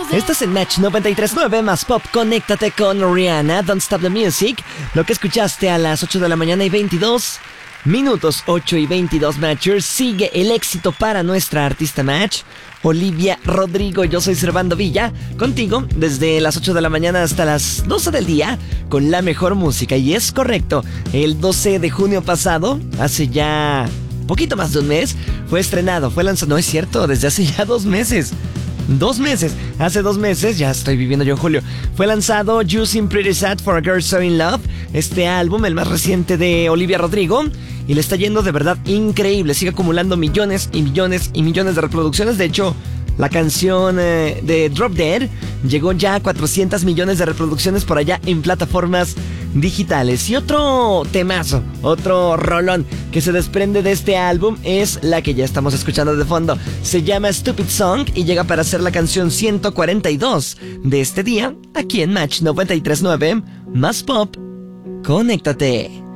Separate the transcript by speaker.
Speaker 1: Estás en Match 93.9 más Pop. Conéctate con Rihanna, Don't Stop the Music. Lo que escuchaste a las 8 de la mañana y 22 minutos, 8 y 22 Matchers. Sigue el éxito para nuestra artista Match, Olivia Rodrigo. Yo soy Servando Villa, contigo desde las 8 de la mañana hasta las 12 del día con la mejor música. Y es correcto, el 12 de junio pasado, hace ya poquito más de un mes, fue estrenado, fue lanzado. No es cierto, desde hace ya 2 meses. 2 meses, hace 2 meses, ya estoy viviendo yo en julio, fue lanzado You Seem Pretty Sad for a Girl So In Love, este álbum, el más reciente de Olivia Rodrigo, y le está yendo de verdad increíble, sigue acumulando millones y millones y millones de reproducciones. De hecho, la canción de Drop Dead llegó ya a 400 millones de reproducciones por allá en plataformas digitales. Y otro temazo, otro rolón que se desprende de este álbum es la que ya estamos escuchando de fondo. Se llama Stupid Song y llega para ser la canción 142 de este día, aquí en Match 93.9, más Pop. Conéctate.